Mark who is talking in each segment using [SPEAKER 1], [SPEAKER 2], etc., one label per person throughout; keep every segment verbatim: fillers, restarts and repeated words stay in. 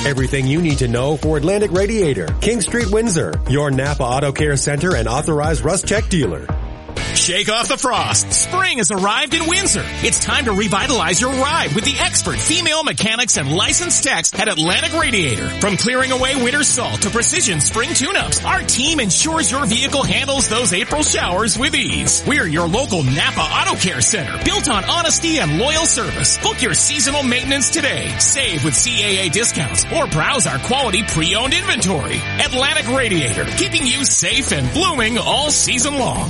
[SPEAKER 1] Everything you need to know for Atlantic Radiator, King Street, Windsor, your Napa Auto Care Center and authorized Rust Check dealer.
[SPEAKER 2] Shake off the frost. Spring has arrived in Windsor. It's time to revitalize your ride with the expert female mechanics and licensed techs at Atlantic Radiator. From clearing away winter salt to precision spring tune-ups, our team ensures your vehicle handles those April showers with ease. We're your local Napa Auto Care Center, built on honesty and loyal service. Book your seasonal maintenance today. Save with C A A discounts or browse our quality pre-owned inventory. Atlantic Radiator, keeping you safe and blooming all season long.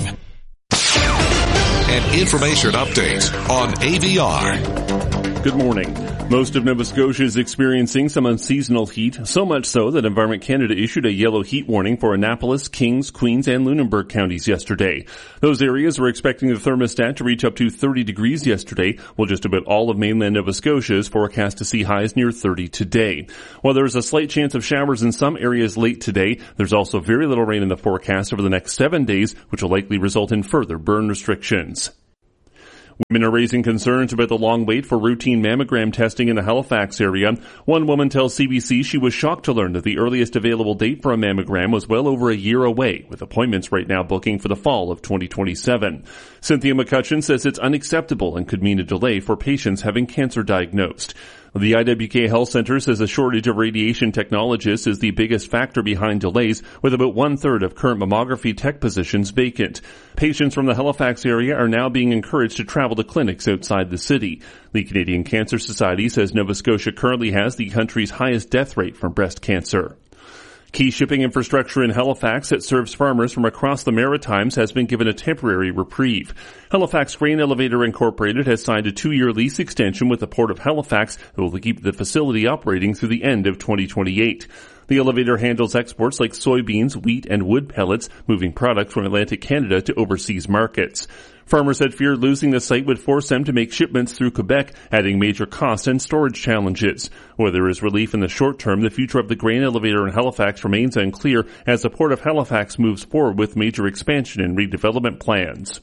[SPEAKER 3] An information update on A V R.
[SPEAKER 4] Good morning. Most of Nova Scotia is experiencing some unseasonal heat, so much so that Environment Canada issued a yellow heat warning for Annapolis, Kings, Queens, and Lunenburg counties yesterday. Those areas were expecting the thermostat to reach up to thirty degrees yesterday, while just about all of mainland Nova Scotia is forecast to see highs near thirty today. While there is a slight chance of showers in some areas late today, there's also very little rain in the forecast over the next seven days, which will likely result in further burn restrictions. Women are raising concerns about the long wait for routine mammogram testing in the Halifax area. One woman tells C B C she was shocked to learn that the earliest available date for a mammogram was well over a year away, with appointments right now booking for the fall of twenty twenty-seven. Cynthia McCutcheon says it's unacceptable and could mean a delay for patients having cancer diagnosed. The I W K Health Centre says a shortage of radiation technologists is the biggest factor behind delays, with about one-third of current mammography tech positions vacant. Patients from the Halifax area are now being encouraged to travel to clinics outside the city. The Canadian Cancer Society says Nova Scotia currently has the country's highest death rate from breast cancer. Key shipping infrastructure in Halifax that serves farmers from across the Maritimes has been given a temporary reprieve. Halifax Grain Elevator Incorporated has signed a two-year lease extension with the Port of Halifax that will keep the facility operating through the end of twenty twenty-eight. The elevator handles exports like soybeans, wheat, and wood pellets, moving products from Atlantic Canada to overseas markets. Farmers had feared losing the site would force them to make shipments through Quebec, adding major cost and storage challenges. Where there is relief in the short term, the future of the grain elevator in Halifax remains unclear as the Port of Halifax moves forward with major expansion and redevelopment plans.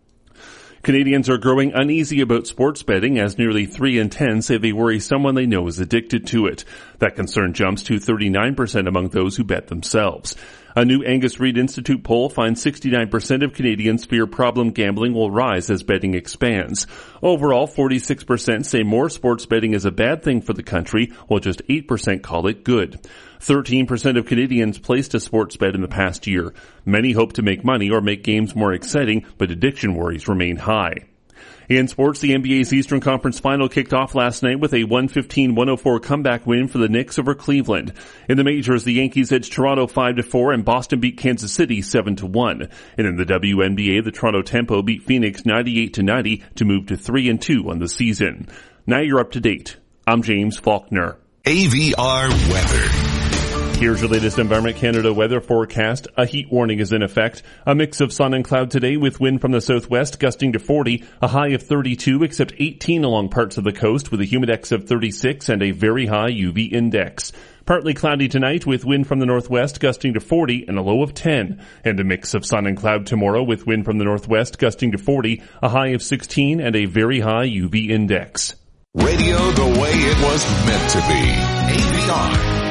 [SPEAKER 4] Canadians are growing uneasy about sports betting as nearly three in ten say they worry someone they know is addicted to it. That concern jumps to thirty-nine percent among those who bet themselves. A new Angus Reid Institute poll finds sixty-nine percent of Canadians fear problem gambling will rise as betting expands. Overall, forty-six percent say more sports betting is a bad thing for the country, while just eight percent call it good. thirteen percent of Canadians placed a sports bet in the past year. Many hope to make money or make games more exciting, but addiction worries remain high. In sports, the N B A's Eastern Conference Final kicked off last night with a one fifteen one oh four comeback win for the Knicks over Cleveland. In the majors, the Yankees edged Toronto five to four and Boston beat Kansas City seven to one. And in the W N B A, the Toronto Tempo beat Phoenix ninety-eight to ninety to move to three and two on the season. Now you're up to date. I'm James Faulkner.
[SPEAKER 3] A V R weather.
[SPEAKER 4] Here's your latest Environment Canada weather forecast. A heat warning is in effect. A mix of sun and cloud today with wind from the southwest gusting to forty, a high of thirty-two except eighteen along parts of the coast with a humidex of thirty-six and a very high U V index. Partly cloudy tonight with wind from the northwest gusting to forty and a low of ten. And a mix of sun and cloud tomorrow with wind from the northwest gusting to forty, a high of sixteen and a very high U V index.
[SPEAKER 3] Radio the way it was meant to be. A V R.